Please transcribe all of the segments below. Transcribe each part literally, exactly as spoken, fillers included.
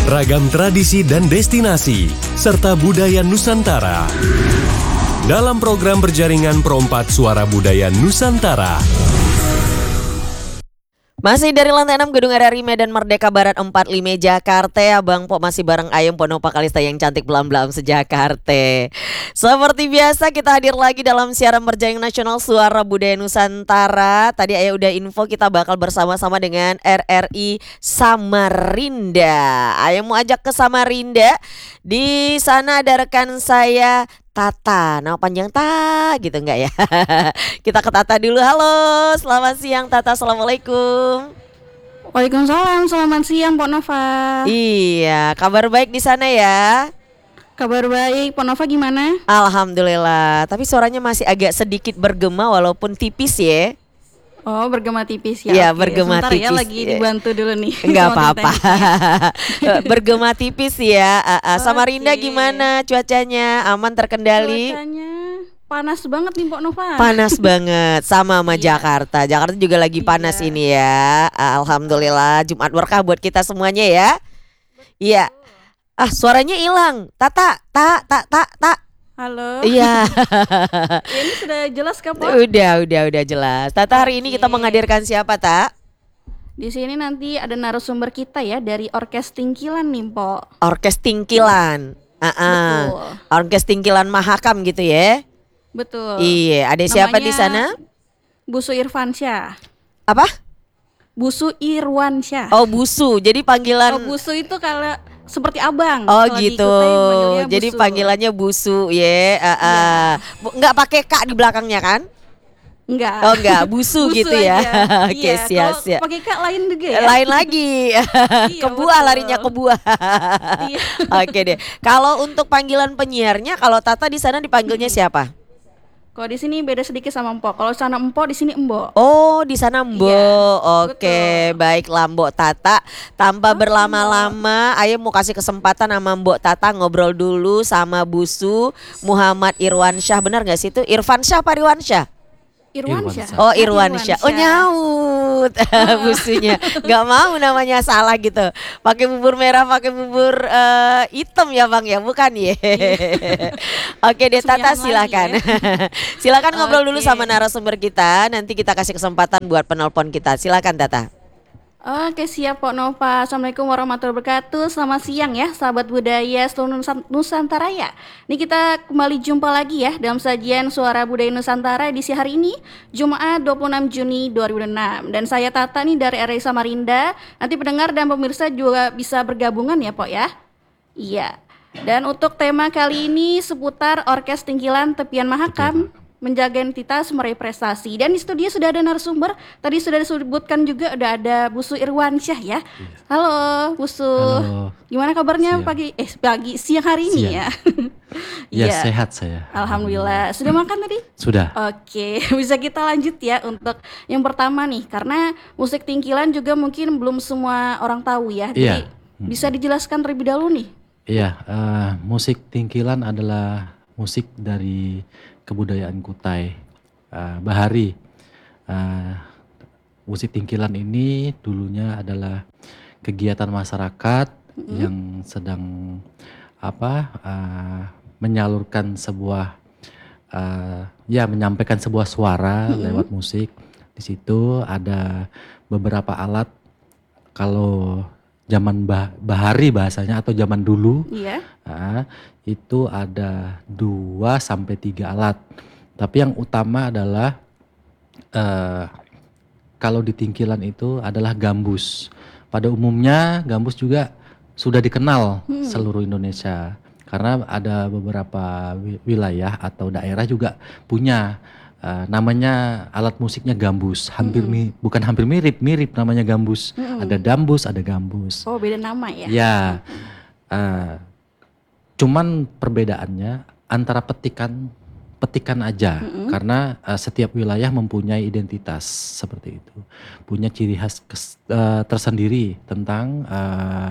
ragam tradisi dan destinasi, serta budaya Nusantara. Dalam program berjaringan Perompat Suara Budaya Nusantara. Masih dari lantai enam Gedung R R I Medan Merdeka Barat empat puluh lima Jakarta. Abang Po masih bareng Ayem Ponopa Kalista yang cantik belam-belam sejakarta. Seperti biasa kita hadir lagi dalam siaran berjaring nasional Suara Budaya Nusantara. Tadi Ayah udah info kita bakal bersama-sama dengan R R I Samarinda. Ayah mau ajak ke Samarinda. Di sana ada rekan saya Tata, nama panjang Ta gitu enggak ya? Kita ke Tata dulu. Halo, selamat siang Tata, assalamualaikum. Waalaikumsalam, selamat siang Pok Nova. Iya, kabar baik di sana ya? Kabar baik, Pok Nova gimana? Alhamdulillah, tapi suaranya masih agak sedikit bergema walaupun tipis ya. Oh, bergema tipis ya. Iya, oke. bergema Sebentar tipis. ya, lagi dibantu dulu nih. Enggak sama apa-apa. tekniknya. Bergema tipis ya. Uh, uh, Samarinda Oke. gimana cuacanya? Aman, terkendali? Cuacanya panas banget nih Pok Nova. Panas banget sama sama Iya. Jakarta. Jakarta juga lagi panas Iya. ini ya. Alhamdulillah, Jumat berkah buat kita semuanya ya. Iya. Ah, suaranya hilang. Tata, tak, tak, tak, tak. Halo. Iya. Ya, ini sudah jelas kah Pok? Udah, udah, udah jelas. Tata, hari ini kita Oke. menghadirkan siapa, Tak? Di sini nanti ada narasumber kita ya dari Orkes Tingkilan nih Pok. Orkes Tingkilan. Ah, ah. Betul. Orkes Tingkilan Mahakam gitu ya. Betul. Iya, ada siapa di Namanya sana? Busu Irfansyah. Apa? Busu Irwansyah. Oh, Busu. Jadi panggilan Oh, Busu itu kalau seperti abang. Oh Kalau di gitu. Kutai panggilnya Jadi Busu. panggilannya Busu ya. Uh, uh. Bu- Nggak pakai K di belakangnya kan? Enggak. Oh enggak, Busu, gitu ya. aja. Oke, Iya, siap, kalau siap. pakai kak lain juga ya. Lain lagi. Iya, Ke buah, betul. larinya ke buah. Iya. Oke deh. Kalau untuk panggilan penyiarnya, kalau Tata di sana dipanggilnya siapa? Kalau di sini beda sedikit sama Empok. Kalau sana Empok, di sini Embo. Oh, di sana Mbo. Iya, Oke, betul. baiklah Mbok Tata. Tanpa Oke, berlama-lama, ayo mau kasih kesempatan sama Mbok Tata ngobrol dulu sama Busu Muhammad Irwansyah. Benar nggak sih itu? Irfansyah apa Irwansyah? Irwansyah. Oh, Irwansyah. Oh, nyaut. Busunya. Nggak mau namanya salah gitu. Pakai bubur merah, pakai bubur eh, hitam ya Bang ya, bukan ya? Oke deh Tata, Sembilan lagi silakan. ya. Silakan ngobrol dulu Oke. sama narasumber kita. Nanti kita kasih kesempatan buat penelpon kita. Silakan Tata. Oke, siap Pok Nova. Assalamualaikum warahmatullahi wabarakatuh. Selamat siang ya sahabat budaya seluruh Nusan- Nusantara ya. Ini kita kembali jumpa lagi ya dalam sajian Suara Budaya Nusantara edisi hari ini Jumat dua puluh enam Juni dua ribu enam. Dan saya Tata nih dari R R I Samarinda. Nanti pendengar dan pemirsa juga bisa bergabungan ya Pok ya. Iya. Dan untuk tema kali ini seputar Orkes Tingkilan Tepian Mahakam, menjaga identitas meraih prestasi. Dan di studio sudah ada narasumber. Tadi sudah disebutkan juga udah ada Busu Irwansyah ya. Halo Busu. Halo. Gimana kabarnya Siang. pagi eh pagi siang hari ini Siang. ya? Ya Iya. sehat saya. Alhamdulillah. Sudah makan tadi? Sudah. Oke, bisa kita lanjut ya untuk yang pertama nih, karena musik Tingkilan juga mungkin belum semua orang tahu ya. Jadi Iya. bisa dijelaskan terlebih dahulu nih. Iya, eh, musik Tingkilan adalah musik dari kebudayaan Kutai, eh, Bahari. Eh, musik Tingkilan ini dulunya adalah kegiatan masyarakat yang sedang apa eh, menyalurkan sebuah eh, ya menyampaikan sebuah suara lewat musik. Di situ ada beberapa alat. Kalau zaman bah- Bahari bahasanya atau zaman dulu, Iya. nah, itu ada dua sampai tiga alat. Tapi yang utama adalah eh, kalau di Tingkilan itu adalah gambus. Pada umumnya gambus juga sudah dikenal seluruh Indonesia karena ada beberapa wi- wilayah atau daerah juga punya eh, namanya alat musiknya gambus. Hampir mi- bukan hampir mirip, mirip namanya gambus. Ada dambus, ada gambus. Oh, beda nama ya. Ya, eh, cuman perbedaannya antara petikan petikan aja, karena eh, setiap wilayah mempunyai identitas seperti itu, punya ciri khas kes- eh, tersendiri tentang eh,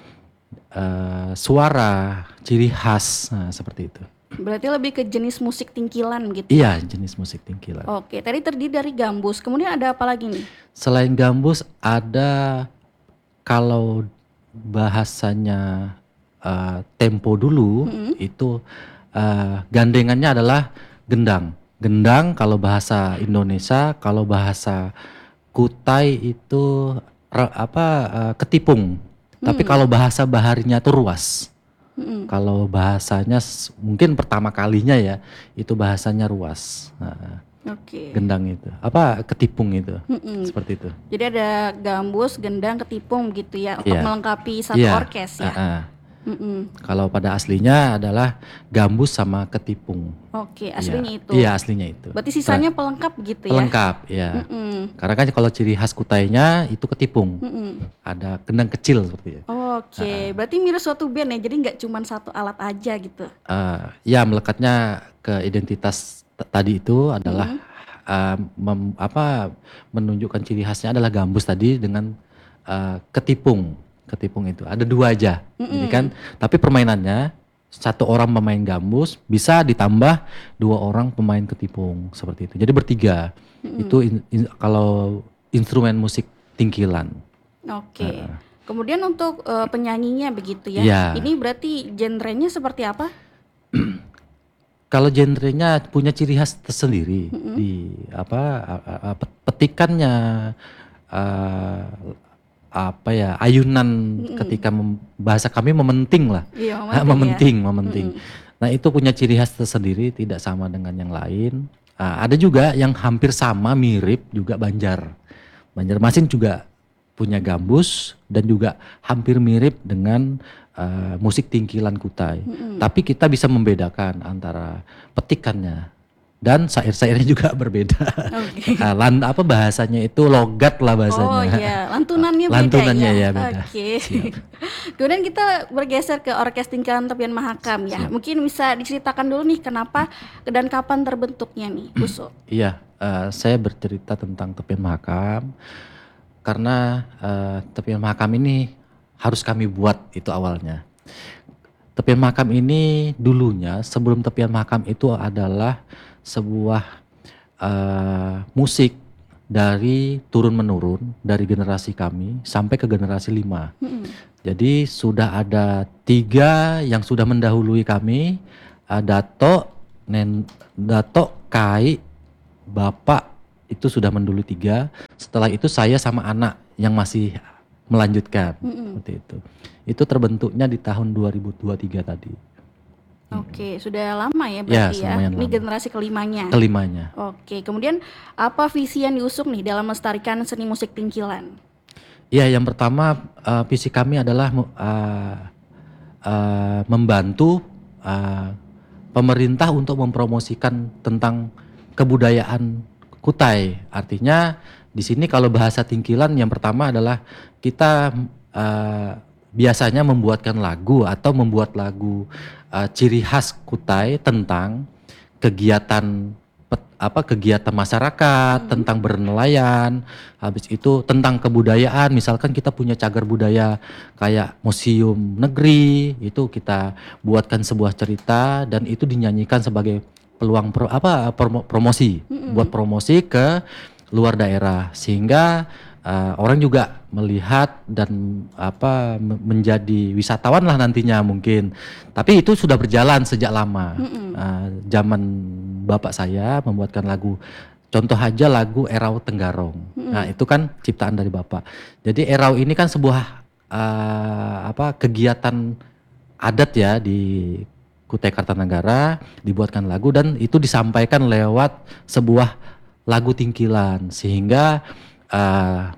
eh, suara, ciri khas, nah, seperti itu. Berarti lebih ke jenis musik Tingkilan gitu. Iya, jenis musik Tingkilan. Oke, tadi terdiri dari gambus. Kemudian ada apa lagi nih? Selain gambus ada, kalau bahasanya uh, tempo dulu Mm-mm. itu uh, gandengannya adalah gendang. Gendang kalau bahasa Indonesia, kalau bahasa Kutai itu ra- apa uh, ketipung. Tapi Mm. kalau bahasa Baharinya itu ruas. Mm-mm. Kalau bahasanya s- mungkin pertama kalinya ya itu bahasanya ruas. Nah, Oke. gendang itu apa ketipung itu Mm-mm. seperti itu. Jadi ada gambus, gendang, ketipung gitu ya untuk Iya. melengkapi satu Iya. orkes ya. ah, ah. Mm-mm. Kalau pada aslinya adalah gambus sama ketipung. Oke, Iya. aslinya itu. Iya, aslinya itu. Berarti sisanya pelengkap gitu ya. Pelengkap, ya. Mm-mm. Karena kan kalau ciri khas Kutainya itu ketipung. Mm-mm. Ada gendang kecil seperti itu. Oke, berarti mirip suatu band ya. Jadi nggak cuma satu alat aja gitu. Eh, ya melekatnya ke identitas t- tadi itu adalah eh, mem- apa menunjukkan ciri khasnya adalah gambus tadi dengan eh, ketipung. Ketipung itu ada dua aja. Jadi kan tapi permainannya satu orang pemain gambus bisa ditambah dua orang pemain ketipung seperti itu. Jadi bertiga. Itu in- in- kalau instrumen musik tingkilan. Oke. Kemudian untuk eh, penyanyinya begitu ya. Iya. Ini berarti genrenya seperti apa? Kalau genrenya punya ciri khas tersendiri di apa a- a- a- pet- petikannya eh, apa ya ayunan ketika mem- bahasa kami mementing lah. Iya, Ah, mementing ya. mementing, mementing. Nah, itu punya ciri khas tersendiri tidak sama dengan yang lain. Ah, ada juga yang hampir sama mirip juga Banjar. Banjarmasin juga punya gambus dan juga hampir mirip dengan eh, musik tingkilan Kutai. Tapi kita bisa membedakan antara petikannya dan syair-syairnya juga berbeda. Oke. Ah, lan apa bahasanya itu logat lah bahasanya. Oh iya, lantunannya beda Lantunannya ya. ya beda. Oke. Kemudian kita bergeser ke Orkes Tingkilan Tepian Mahakam ya. Mungkin bisa diceritakan dulu nih kenapa dan kapan terbentuknya nih, Uso. Iya, eh, saya bercerita tentang Tepian Mahakam karena eh, Tepian Mahakam ini harus kami buat itu awalnya. Tepian Mahakam ini dulunya sebelum Tepian Mahakam itu adalah sebuah eh, musik dari turun menurun dari generasi kami sampai ke generasi lima. Jadi sudah ada tiga yang sudah mendahului kami, eh, Dato, Nen, Dato, Kai, Bapak itu sudah mendahului tiga. Setelah itu saya sama anak yang masih melanjutkan seperti itu. Itu terbentuknya di tahun dua ribu dua puluh tiga tadi. Oke, sudah lama ya Ya, berarti ya. lumayan Ini lama. generasi kelimanya. Kelimanya. Oke, kemudian apa visi yang diusung nih dalam melestarikan seni musik tingkilan? Ya, yang pertama eh, visi kami adalah me- eh, eh, membantu eh, pemerintah untuk mempromosikan tentang kebudayaan Kutai. Artinya di sini kalau bahasa tingkilan yang pertama adalah kita eh, biasanya membuatkan lagu atau membuat lagu eh, ciri khas Kutai tentang kegiatan pet- apa kegiatan masyarakat, tentang bernelayan, habis itu tentang kebudayaan. Misalkan kita punya cagar budaya kayak museum negeri, itu kita buatkan sebuah cerita dan itu dinyanyikan sebagai peluang pro- apa promo- promosi, buat promosi ke luar daerah sehingga uh, orang juga melihat dan apa me- menjadi wisatawan lah nantinya mungkin. Tapi itu sudah berjalan sejak lama. Uh, zaman bapak saya membuatkan lagu, contoh aja lagu Erau Tenggarong. Nah itu kan ciptaan dari bapak. Jadi Erau ini kan sebuah uh, apa kegiatan adat ya di Kutai Kartanegara, dibuatkan lagu dan itu disampaikan lewat sebuah lagu tingkilan sehingga uh,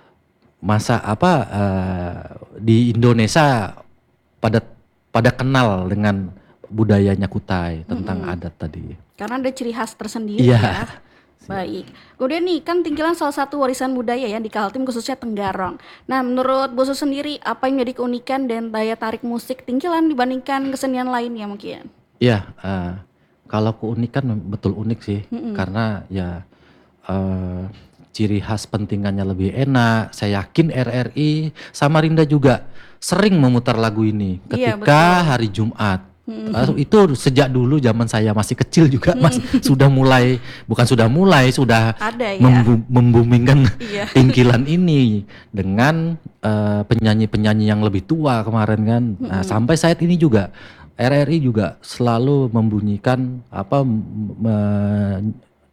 masa apa uh, di Indonesia pada pada kenal dengan budayanya Kutai tentang adat tadi. Karena ada ciri khas tersendiri Iya. ya. Baik. Kemudian nih kan tingkilan salah satu warisan budaya ya di Kaltim khususnya Tenggarong. Nah menurut Boso sendiri apa yang menjadi keunikan dan daya tarik musik tingkilan dibandingkan kesenian lainnya mungkin? Iya, uh, kalau keunikan mem- betul unik sih karena ya uh, ciri khas pentingannya lebih enak. Saya yakin R R I Samarinda juga sering memutar lagu ini Iya, ketika betul. hari Jumat. Uh, itu sejak dulu zaman saya masih kecil juga mas sudah mulai, bukan sudah mulai, sudah Ada ya. membu- membumingkan Iya. tingkilan ini dengan uh, penyanyi-penyanyi yang lebih tua kemarin kan. Nah, sampai saat ini juga R R I juga selalu membunyikan apa me-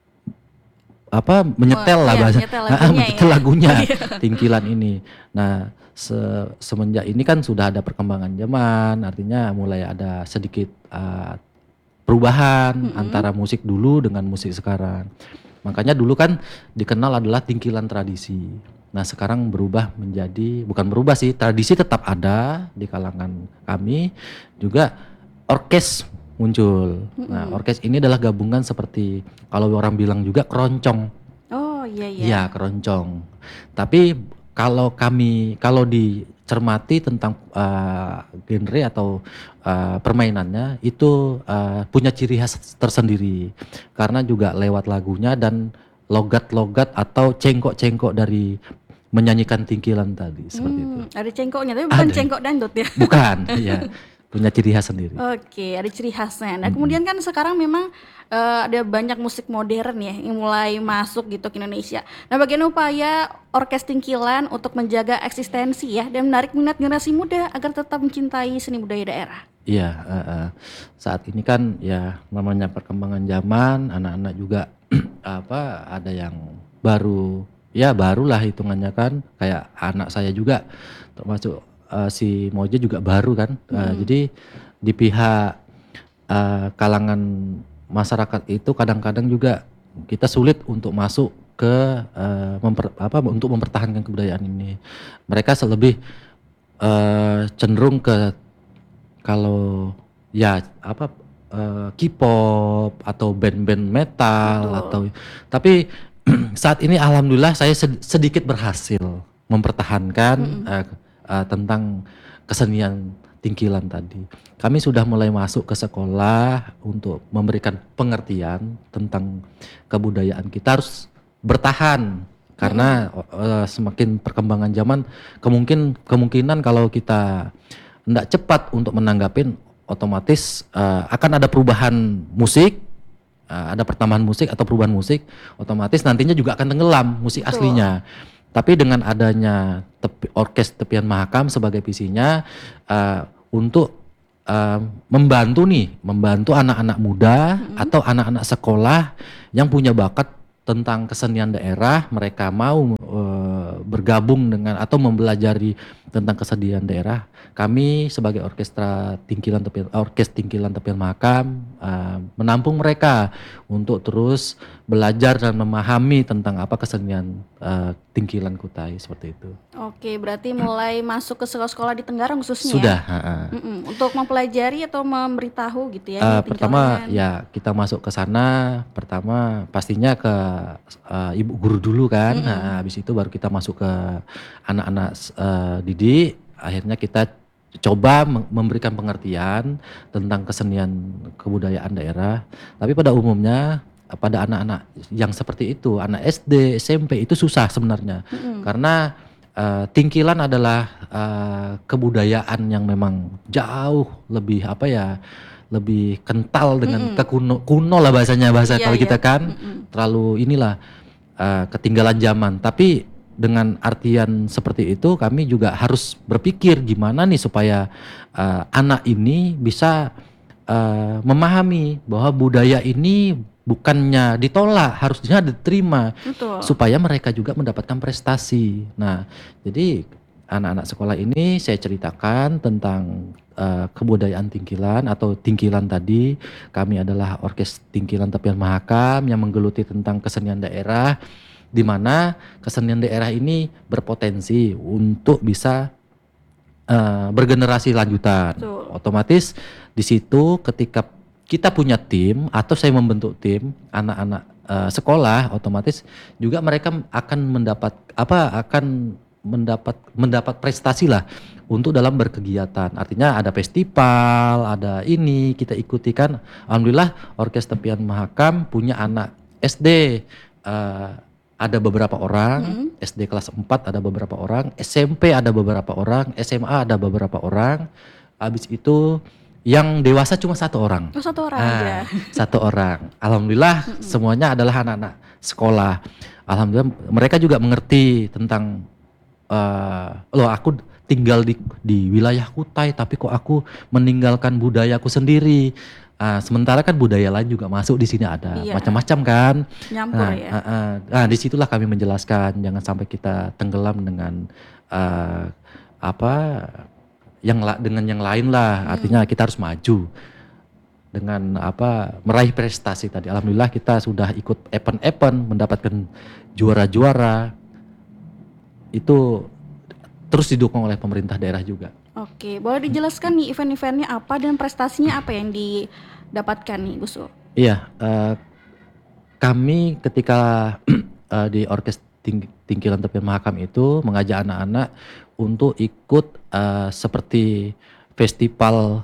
apa menyetel Oh, lah iya, bahasa menyetel Ah, lagunya menyetel ya. lagunya tingkilan ini. Nah, se- semenjak ini kan sudah ada perkembangan zaman, artinya mulai ada sedikit uh, perubahan antara musik dulu dengan musik sekarang. Makanya dulu kan dikenal adalah tingkilan tradisi. Nah, sekarang berubah menjadi, bukan berubah sih, tradisi tetap ada di kalangan kami, juga orkes muncul. Nah, orkes ini adalah gabungan seperti kalau orang bilang juga keroncong. Oh iya iya. Iya, keroncong. Tapi kalau kami, kalau dicermati tentang uh, genre atau uh, permainannya itu uh, punya ciri khas tersendiri. Karena juga lewat lagunya dan logat-logat atau cengkok-cengkok dari menyanyikan tingkilan tadi, seperti itu. Hmm, ada cengkoknya tapi bukan Ada. cengkok dangdut ya. Bukan, ya. Punya ciri khas sendiri. Oke, ada ciri khasnya. Nah, kemudian kan sekarang memang eh, ada banyak musik modern ya yang mulai masuk gitu ke Indonesia. Nah, bagaimana upaya Orkes Tingkilan untuk menjaga eksistensi ya dan menarik minat generasi muda agar tetap mencintai seni budaya daerah? Iya, uh, uh. saat ini kan ya namanya perkembangan zaman, anak-anak juga apa ada yang baru, ya barulah hitungannya kan, kayak anak saya juga termasuk uh, si Moje juga baru kan. Uh, Jadi di pihak uh, kalangan masyarakat itu kadang-kadang juga kita sulit untuk masuk ke uh, memper, apa untuk mempertahankan kebudayaan ini. Mereka lebih uh, cenderung ke kalau ya apa uh, K-pop atau band-band metal. Betul. Atau tapi saat ini alhamdulillah saya sed- sedikit berhasil mempertahankan uh, uh, tentang kesenian tingkilan tadi. Kami sudah mulai masuk ke sekolah untuk memberikan pengertian tentang kebudayaan kita harus bertahan karena uh, semakin perkembangan zaman kemungkin kemungkinan kalau kita tidak cepat untuk menanggapin otomatis uh, akan ada perubahan musik, uh, ada pertambahan musik atau perubahan musik, otomatis nantinya juga akan tenggelam musik Betul. aslinya. Tapi dengan adanya tepi, orkes tepian Mahakam sebagai visinya uh, untuk uh, membantu nih, membantu anak-anak muda atau anak-anak sekolah yang punya bakat tentang kesenian daerah, mereka mau uh, bergabung dengan atau mempelajari tentang kesenian daerah. Kami sebagai orkestra tingkilan tepian orkes tingkilan tepian Mahakam uh, menampung mereka untuk terus belajar dan memahami tentang apa kesenian uh, tingkilan Kutai seperti itu. Oke, berarti mulai masuk ke sekolah-sekolah di Tenggarong khususnya. Sudah. Uh, Mm-mm, untuk mempelajari atau memberitahu gitu ya. Uh, ini pertama tingkalan. ya kita masuk ke sana, pertama pastinya ke uh, ibu guru dulu kan. Nah, habis itu baru kita masuk ke anak-anak uh, didik. Akhirnya kita coba mem- memberikan pengertian tentang kesenian kebudayaan daerah. Tapi pada umumnya uh, pada anak-anak yang seperti itu, anak S D, S M P itu susah sebenarnya. Karena uh, tingkilan adalah uh, kebudayaan yang memang jauh lebih apa ya, lebih kental dengan kekuno kuno lah bahasanya bahasa Iya, kalau iya. kita kan terlalu inilah uh, ketinggalan zaman. Tapi dengan artian seperti itu kami juga harus berpikir gimana nih supaya uh, anak ini bisa uh, memahami bahwa budaya ini bukannya ditolak, harusnya diterima Betul. supaya mereka juga mendapatkan prestasi. Nah, jadi anak-anak sekolah ini saya ceritakan tentang uh, kebudayaan tingkilan atau tingkilan tadi. Kami adalah orkes tingkilan tepian Mahakam yang menggeluti tentang kesenian daerah, di mana kesenian daerah ini berpotensi untuk bisa uh, bergenerasi lanjutan. Betul. Otomatis di situ ketika kita punya tim atau saya membentuk tim anak-anak uh, sekolah, otomatis juga mereka akan mendapat apa akan mendapat mendapat prestasi lah untuk dalam berkegiatan. Artinya ada festival, ada ini kita ikuti kan. Alhamdulillah Orkes Tepian Mahakam punya anak S D uh, ada beberapa orang, S D kelas empat ada beberapa orang, S M P ada beberapa orang, S M A ada beberapa orang. Habis itu Yang dewasa cuma satu orang. Oh, satu orang Ah, aja. Satu orang. Alhamdulillah semuanya adalah anak-anak sekolah. Alhamdulillah mereka juga mengerti tentang eh loh aku tinggal di di wilayah Kutai tapi kok aku meninggalkan budayaku sendiri. Ah, sementara kan budaya lain juga masuk di sini ada Iya. macam-macam kan. Nyampur Nah, ya. ah, ah. Nah, disitulah kami menjelaskan jangan sampai kita tenggelam dengan eh, apa yang la- dengan yang lain lah. Artinya kita harus maju dengan apa meraih prestasi tadi. Alhamdulillah kita sudah ikut event-event mendapatkan juara-juara. Itu terus didukung oleh pemerintah daerah juga. Oke, boleh dijelaskan nih event-eventnya apa dan prestasinya apa yang didapatkan nih Gus Ul? Iya, eh, kami ketika eh, di Orkes Ting- Tingkilan Tepian Mahakam itu mengajak anak-anak untuk ikut eh, seperti festival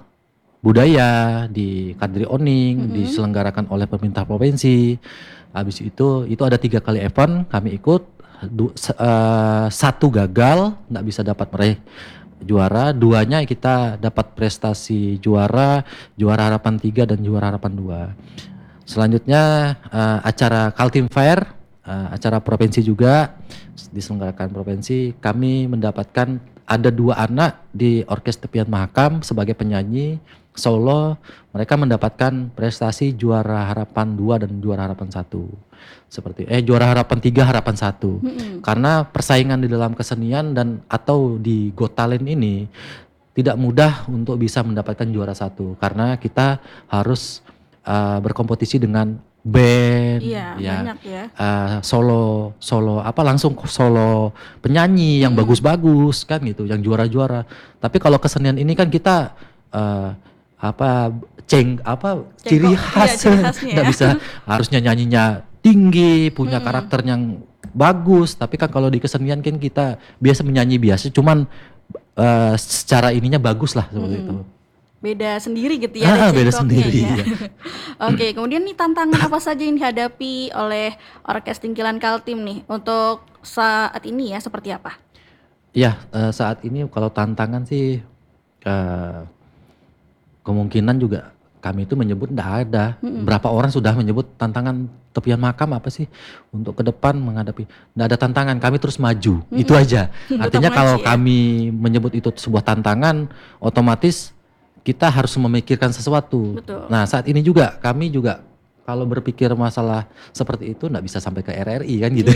budaya di Kadri Oning diselenggarakan oleh pemerintah provinsi. Habis itu itu ada tiga kali event kami ikut. Du- se- eh, satu gagal, nggak bisa dapat meraih juara, duanya kita dapat prestasi juara, juara harapan tiga dan juara harapan dua. Selanjutnya eh, acara Kaltim Fair, eh, acara provinsi juga diselenggarakan provinsi. Kami mendapatkan ada dua anak di Orkes Tepian Mahakam sebagai penyanyi solo. Mereka mendapatkan prestasi juara harapan dua dan juara harapan satu. Seperti eh juara harapan tiga harapan satu. Karena persaingan di dalam kesenian dan atau di Got Talent ini tidak mudah untuk bisa mendapatkan juara satu karena kita harus uh, berkompetisi dengan band, Iya, banyak ya. uh, solo solo apa langsung solo penyanyi yang bagus-bagus kan gitu, yang juara-juara. Tapi kalau kesenian ini kan kita uh, apa ceng apa ciri Cengkok, khas, iya, ciri khasnya nggak ya. bisa harusnya nyanyinya tinggi, punya karakter yang bagus. Tapi kan kalau di kesenian kan kita biasa menyanyi biasa, cuman uh, secara ininya bagus lah seperti itu. Beda sendiri gitu ya, Ah, ada beda cengkoknya sendiri, ya. iya. Oke, kemudian nih tantangan apa saja yang dihadapi oleh Orkes Tingkilan Kaltim nih untuk saat ini ya seperti apa? Ya, eh, saat ini kalau tantangan sih eh, kemungkinan juga kami itu menyebut tidak ada. Berapa orang sudah menyebut tantangan Tepian Mahakam apa sih untuk ke depan menghadapi? Tidak ada tantangan, kami terus maju. Itu aja. Artinya maju kalau ya. kami menyebut itu sebuah tantangan, otomatis kita harus memikirkan sesuatu. Betul. Nah, saat ini juga kami juga kalau berpikir masalah seperti itu nggak bisa sampai ke R R I kan gitu.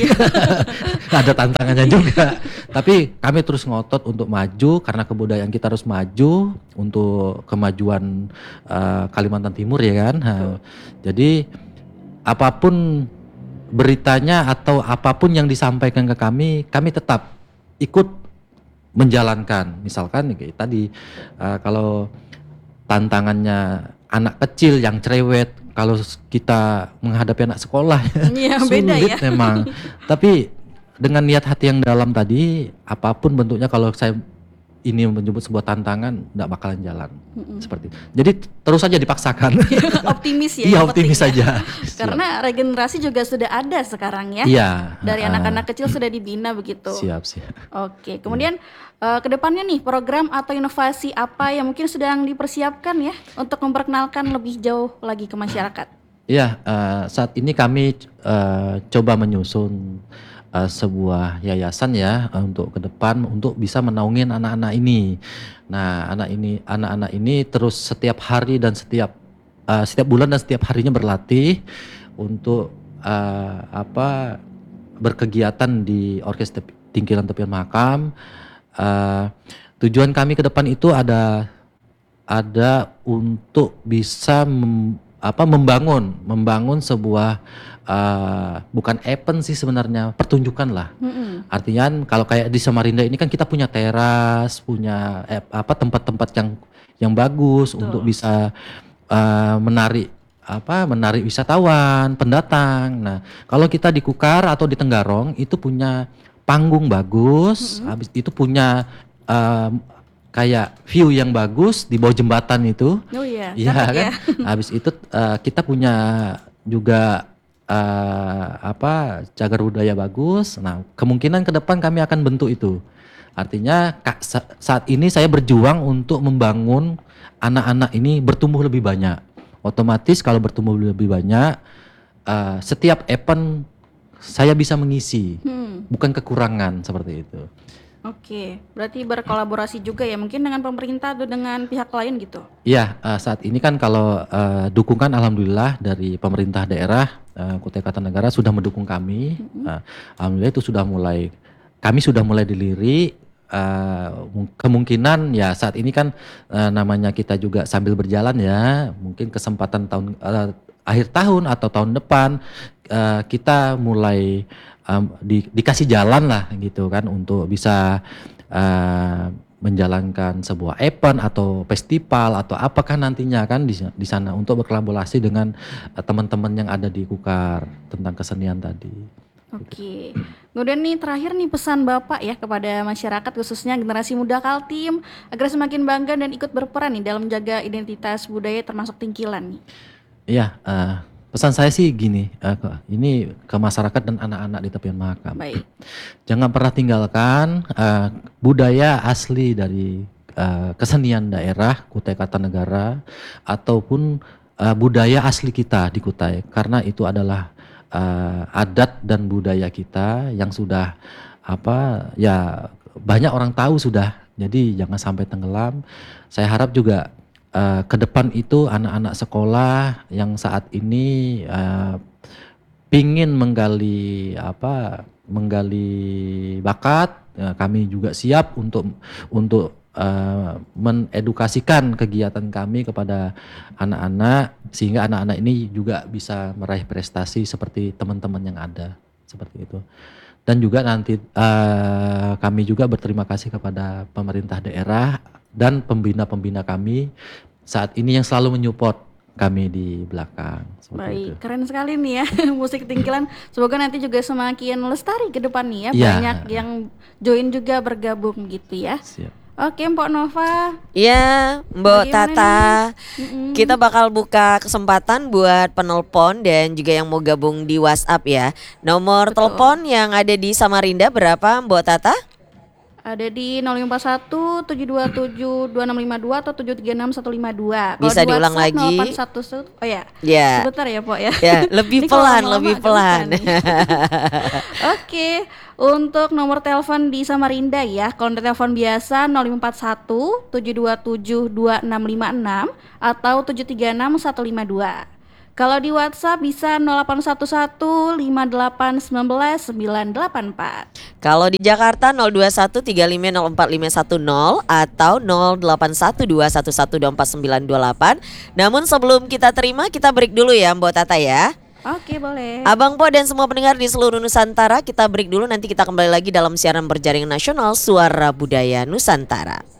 Ada tantangannya juga. Tapi kami terus ngotot untuk maju karena kebudayaan kita harus maju untuk kemajuan eh, Kalimantan Timur ya kan. Nah, jadi apapun beritanya atau apapun yang disampaikan ke kami, kami tetap ikut menjalankan. Misalkan kayak tadi eh, kalau tantangannya anak kecil yang cerewet, kalau kita menghadapi anak sekolah Iya, sulit beda ya. memang. Tapi dengan niat hati yang dalam tadi, apapun bentuknya kalau saya ini menyebut sebuah tantangan, tidak bakalan jalan. Seperti itu. Jadi terus saja dipaksakan. Optimis ya. Iya, yang optimis penting ya. saja. Karena regenerasi juga sudah ada sekarang ya. Iya. Dari ah, anak-anak kecil sudah dibina begitu. Siap, siap. Oke, kemudian eh, ke depannya nih program atau inovasi apa yang mungkin sedang dipersiapkan ya untuk memperkenalkan lebih jauh lagi ke masyarakat? Iya, eh, saat ini kami eh, coba menyusun eh, sebuah yayasan ya eh, untuk ke depan untuk bisa menaungin anak-anak ini. Nah, anak ini anak-anak ini terus setiap hari dan setiap eh, setiap bulan dan setiap harinya berlatih untuk eh, apa berkegiatan di Orkes Tep- Tingkilan Tepian Mahakam. Eh, tujuan kami ke depan itu ada ada untuk bisa mem- apa membangun membangun sebuah eh, bukan event sih sebenarnya, pertunjukan lah. Artinya kalau kayak di Samarinda ini kan kita punya teras, punya eh, apa tempat-tempat yang yang bagus untuk bisa eh, menarik apa menarik wisatawan, pendatang. Nah, kalau kita di Kukar atau di Tenggarong itu punya panggung bagus, habis itu punya eh, kayak view yang bagus di bawah jembatan itu. Oh iya, Iya cantik kan. ya. Habis itu eh, kita punya juga eh, apa cagar budaya bagus. Nah, kemungkinan ke depan kami akan bentuk itu. Artinya ka- sa- saat ini saya berjuang untuk membangun anak-anak ini bertumbuh lebih banyak. Otomatis kalau bertumbuh lebih banyak, uh, setiap event saya bisa mengisi, Hmm. bukan kekurangan seperti itu. Oke, berarti berkolaborasi juga ya mungkin dengan pemerintah atau dengan pihak lain gitu. Iya, uh, saat ini kan kalau uh, dukungan alhamdulillah dari pemerintah daerah, uh, Kutai Kartanegara sudah mendukung kami. Uh, alhamdulillah itu sudah mulai, kami sudah mulai dilirik. Uh, mung- kemungkinan ya saat ini kan uh, namanya kita juga sambil berjalan ya, mungkin kesempatan tahun uh, akhir tahun atau tahun depan uh, kita mulai um, di- dikasih jalan lah gitu kan untuk bisa uh, menjalankan sebuah event atau festival atau apakah nantinya kan di, di sana untuk berkolaborasi dengan uh, teman-teman yang ada di Kukar tentang kesenian tadi. Oke. Kemudian nih terakhir nih pesan Bapak ya kepada masyarakat khususnya generasi muda Kaltim agar semakin bangga dan ikut berperan nih dalam menjaga identitas budaya termasuk Tingkilan nih. Iya, uh, pesan saya sih gini, uh, ke- ini ke masyarakat dan anak-anak di tepian Mahakam. Baik. Jangan pernah tinggalkan uh, budaya asli dari uh, kesenian daerah Kutai Kartanegara ataupun uh, budaya asli kita di Kutai, karena itu adalah uh, adat dan budaya kita yang sudah apa ya banyak orang tahu sudah. Jadi jangan sampai tenggelam. Saya harap juga uh, ke depan itu anak-anak sekolah yang saat ini uh, pingin menggali apa menggali bakat, ya, kami juga siap untuk untuk uh, menedukasikan kegiatan kami kepada anak-anak sehingga anak-anak ini juga bisa meraih prestasi seperti teman-teman yang ada seperti itu. Dan juga nanti uh, kami juga berterima kasih kepada pemerintah daerah dan pembina-pembina kami saat ini yang selalu menyupport kami di belakang seperti Baik, itu. keren sekali nih ya musik Tingkilan. Semoga nanti juga semakin lestari ke depan nih ya. Iya. Banyak yang join juga bergabung gitu ya. Siap. Oke, Mpok Nova. Ya, Mbok Bagaimana Tata, Mm-mm. kita bakal buka kesempatan buat penelpon dan juga yang mau gabung di WhatsApp ya. Nomor Betul. telepon yang ada di Samarinda berapa, Mbok Tata? Ada di nol lima empat satu tujuh dua tujuh dua enam lima dua atau tujuh tiga enam satu lima dua. Bisa diulang lagi. nol delapan satu satu. Oh ya. Ya. Sebentar ya, Pok ya. Ya, lebih Ini kalau pelan, lama-lama lebih agak pelan. lupa nih. Oke, untuk nomor telepon di Samarinda ya. Kalau untuk telepon biasa nol lima empat satu tujuh dua tujuh dua enam lima enam atau tujuh tiga enam satu lima dua. Kalau di WhatsApp bisa nol delapan satu satu lima delapan satu sembilan sembilan delapan empat. Kalau di Jakarta nol dua satu tiga lima nol empat lima satu nol atau nol delapan satu dua satu satu dua empat sembilan dua delapan. Namun sebelum kita terima, kita break dulu ya Mbok Tata ya. Oke, boleh. Abang Po dan semua pendengar di seluruh Nusantara, kita break dulu, nanti kita kembali lagi dalam siaran berjaringan nasional Suara Budaya Nusantara.